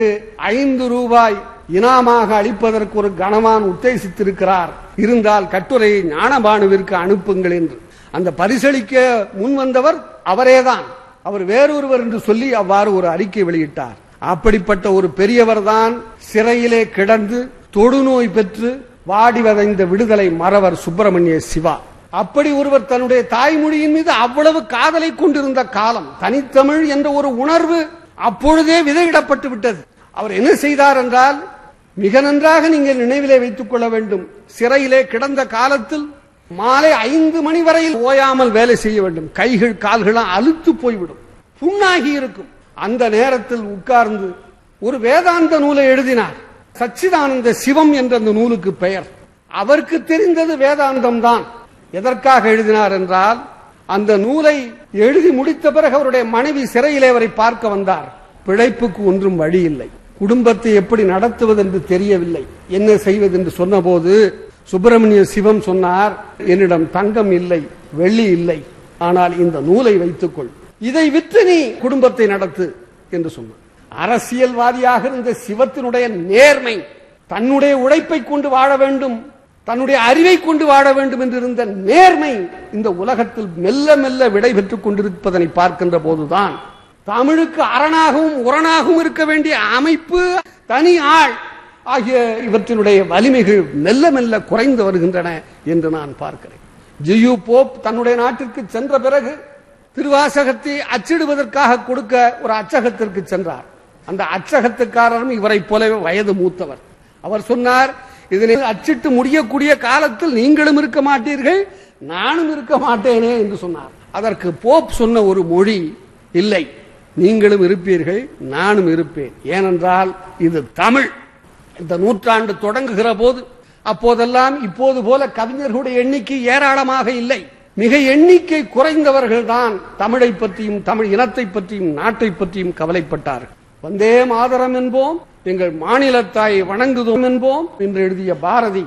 5 ரூபாய் இனாமாக அளிப்பதற்கு ஒரு கணவான் உத்தேசித்திருக்கிறார். இருந்தால் கட்டுரையை ஞானபானுவிற்கு அனுப்புங்கள் என்று. அந்த பரிசளிக்க முன் வந்தவர் அவரேதான். அவர் வேறொருவர் என்று சொல்லி அவ்வாறு ஒரு அறிக்கை வெளியிட்டார். அப்படிப்பட்ட ஒரு பெரியவர் தான் சிறையிலே கிடந்து தொடுநோய் பெற்று வாடி வதைந்த விடுதலை மறவர் சுப்பிரமணிய சிவா. அப்படி ஒருவர் தன்னுடைய தாய்மொழியின் மீது அவ்வளவு காதலை கொண்டிருந்த காலம், தனித்தமிழ் என்ற ஒரு உணர்வு அப்பொழுதே விதையிடப்பட்டு விட்டது. அவர் என்ன செய்தார் என்றால், மிக நன்றாக நீங்கள் நினைவிலே வைத்துக் கொள்ள வேண்டும். சிறையிலே கிடந்த காலத்தில் மாலை 5 மணி வரையில் ஓயாமல் வேலை செய்ய வேண்டும். கைகள் கால்களாம் அலுத்து போய்விடும், புண்ணாகி இருக்கும். அந்த நேரத்தில் உட்கார்ந்து ஒரு வேதாந்த நூலை எழுதினார். சச்சிதானந்த சிவம் என்ற அந்த நூலுக்கு பெயர். அவருக்கு தெரிந்தது வேதாந்தம் தான். எதற்காக எழுதினார் என்றால், அந்த நூலை எழுதி முடித்த பிறகு அவருடைய மனைவி சிறையிலே அவரை பார்க்க வந்தார். பிழைப்புக்கு ஒன்றும் வழி இல்லை, குடும்பத்தை எப்படி நடத்துவது என்று தெரியவில்லை, என்ன செய்வது என்று சொன்னபோது சுப்பிரமணிய சிவம் சொன்னார், என்னிடம் தங்கம் இல்லை, வெள்ளி இல்லை, ஆனால் இந்த நூலை வைத்துக்கொள், இதை விற்று நீ குடும்பத்தை நடத்து என்று சொன்னார். அரசியல்வாதியாக இருந்த சிவத்தினுடைய நேர்மை, தன்னுடைய உழைப்பை கொண்டு வாழ வேண்டும், தன்னுடைய அறிவை கொண்டு வாழ வேண்டும் என்று இருந்த நேர்மை இந்த உலகத்தில் மெல்ல மெல்ல விடை பெற்றுக் கொண்டிருப்பதனை பார்க்கின்ற போதுதான் தமிழுக்கு அரணாகவும் உரணாகவும் இருக்க வேண்டிய அமைப்பு, தனி ஆள் ஆகிய இவற்றினுடைய வலிமைகள் மெல்ல மெல்ல குறைந்து வருகின்றன என்று நான் பார்க்கிறேன். ஜியு போப் தன்னுடைய நாட்டிற்கு சென்ற பிறகு திருவாசகத்தை அச்சிடுவதற்காக கொடுக்க ஒரு அச்சகத்திற்கு சென்றார். அந்த அச்சகத்துக்காரரும் இவரை போலவே வயது மூத்தவர். அவர் சொன்னார், இதனை அச்சிட்டு முடியக்கூடிய காலத்தில் நீங்களும் இருக்க மாட்டீர்கள், நானும் இருக்க மாட்டேனே என்று சொன்னார். அதற்கு போப் சொன்ன ஒரு மொழி, இல்லை, நீங்களும் இருப்பீர்கள், நானும் இருப்பேன். ஏனென்றால் இது தமிழ். இந்த நூற்றாண்டு தொடங்குகிற போது அப்போதெல்லாம் இப்போது போல கவிஞர்களுடைய எண்ணிக்கை ஏராளமாக இல்லை. மிக எண்ணிக்கை குறைந்தவர்கள் தான் தமிழை பற்றியும் தமிழ் இனத்தை பற்றியும் நாட்டை பற்றியும் கவலைப்பட்டார்கள். வந்தே மாதரம் என்போம், எங்கள் மாநிலத்தாயை வணங்குதோம் என்போம் என்று எழுதிய பாரதி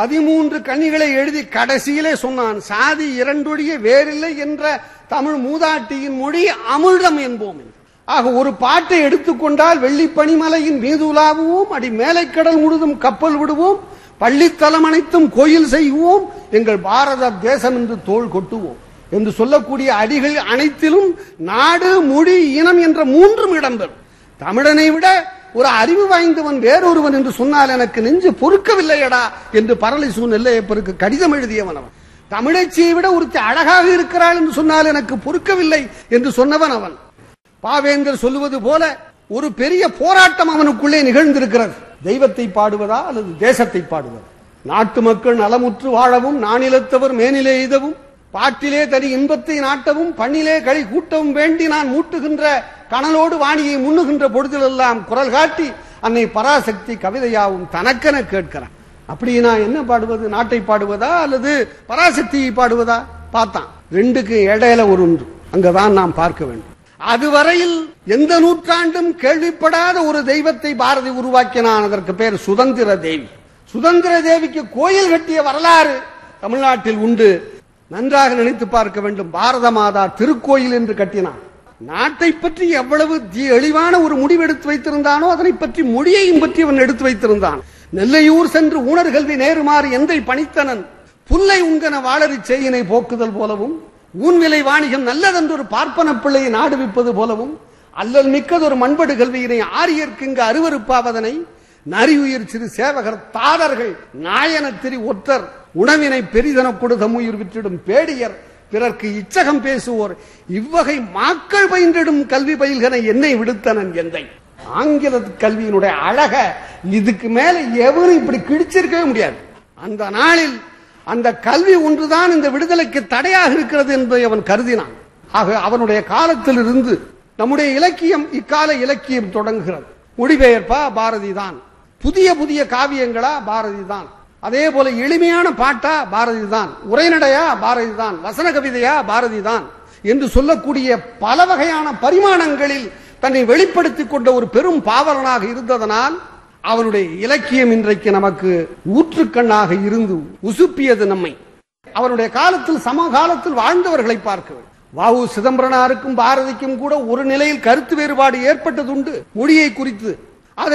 13 கனிகளை எழுதி கடைசியிலே சொன்னான், சாதி இரண்டொழிய வேறில்லை என்ற தமிழ் மூதாட்டியின் மொழி அமிழ்தம் என்போம். ஆக ஒரு பாட்டை எடுத்துக்கொண்டால், வெள்ளி பனிமலையின் மீது உலாவுவோம், அடி மேலைக்கடல் முழுதும் கப்பல் விடுவோம், பள்ளித்தலம் அனைத்தும் கோயில் செய்வோம், எங்கள் பாரத தேசம் என்று தோள் கொட்டுவோம் என்று சொல்லக்கூடிய அடிகள் அனைத்திலும் நாடு, மொழி, இனம் என்ற 3 இடம்பெறும். தமிழனை விட ஒரு அறிவு வாய்ந்தவன் வேறொருவன் என்று சொன்னால் எனக்கு நெஞ்சு பொறுக்கவில்லையடா என்று பரளிசு நெல்லையப்பருக்கு கடிதம் எழுதியவன் அவன். தமிழச்சியை விட ஒருத்தி அழகாக இருக்கிறாள் என்று சொன்னால் எனக்கு பொறுக்கவில்லை என்று சொன்னவன் அவன். பாவேந்தர் சொல்லுவது போல ஒரு பெரிய போராட்டம் அவனுக்குள்ளே நிகழ்ந்திருக்கிறது. தெய்வத்தை பாடுவதா அல்லது தேசத்தை பாடுவதா? நாட்டு மக்கள் நலமுற்று வாழவும், நானிலத்தவர் மேனிலே எய்தவும், பாட்டிலே தனி இன்பத்தை நாட்டவும், பண்ணிலே களி கூட்டவும் வேண்டி நான் மூட்டுகின்ற கனலோடு வாணியை முன்னுகின்ற பொழுதிலெல்லாம் குரல் காட்டி அன்னை பராசக்தி கவிதையாவும் தனக்கென கேட்கிறான். அப்படி நான் என்ன பாடுவது? நாட்டை பாடுவதா அல்லது பராசக்தியை பாடுவதா? பார்த்தான், ரெண்டுக்கு இடையில ஒரு ஒன்று. அங்கதான் நாம் பார்க்க வேண்டும். அதுவரையில் எந்த நூற்றாண்டும் கேள்விப்படாத ஒரு தெய்வத்தை பாரதி உருவாக்கினான். அதற்கு பேர் சுதந்திர தேவி. சுதந்திர தேவிக்கு கோயில் கட்டிய வரலாறு தமிழ்நாட்டில் உண்டு. நன்றாக நினைத்து பார்க்க வேண்டும். பாரத மாதா திருக்கோயில் என்று கட்டினான். நாட்டை பற்றி எவ்வளவு எளிவான ஒரு முடிவெடுத்து வைத்திருந்தானோ அதனை பற்றி மொழியையும் பற்றி அவன் எடுத்து வைத்திருந்தான். நெல்லையூர் சென்று ஊனர் கல்வி நேருமாறு எந்தை பணித்தனன், புல்லை உண்கன வாளறி செய்யினை போக்குதல் போலவும், ஊன்விலை வாணிகம் நல்லதென்று ஒரு பார்ப்பன பிள்ளையை நாடுவிப்பது போலவும், அல்லல் மிக்கதொரு மண்படு கல்வியினை ஆரியர்க்கு இங்கு அருவருப்பாவதனை, நரியுயிர் சிறு சேவகர் தாதர்கள் நாயன திரி ஒற்றர், உணவினை பெரிதன கொடுதமுயிர் விற்றிடும் பேடியர், பிறர்க்கு இச்சகம் பேசுவோர், இவ்வகை மாக்கள் பயின்றிடும் கல்வி பயில்கன என்னை விடுத்தனன் எந்தை. ஆங்கில கல்வியினுடைய அழக இதுக்கு மேல எவரும் இப்படி கிழிச்சிருக்கவே முடியாது. அந்த நாளில் அந்த கல்வி ஒன்றுதான் இந்த விடுதலைக்கு தடையாக இருக்கிறது என்பதை அவன் கருதினான். ஆக அவனுடைய காலத்தில் இருந்து நம்முடைய இலக்கியம், இக்கால இலக்கியம் தொடங்குகிறது. மொழிபெயர்ப்பா பாரதி தான், புதிய புதிய காவியங்களா பாரதி தான், அதே போல எளிமையான பாட்டா பாரதி தான், உரைநடையா பாரதி தான், வசன கவிதையா பாரதி தான் என்று சொல்லக்கூடிய பல வகையான பரிமாணங்களில் தன்னை வெளிப்படுத்திக் கொண்ட ஒரு பெரும் பாவலனாக இருந்ததனால் அவனுடைய இலக்கியம் இன்றைக்கு நமக்கு ஊற்றுக்கண்ணாக இருந்து உசுப்பியது நம்மை. அவனுடைய காலத்தில் சமகாலத்தில் வாழ்ந்தவர்களை பார்க்க வேண்டும். வ.உ. சிதம்பரனாருக்கும் பாரதிக்கும் கூட ஒரு நிலையில் கருத்து வேறுபாடு ஏற்பட்டதுண்டு மொழியை குறித்து.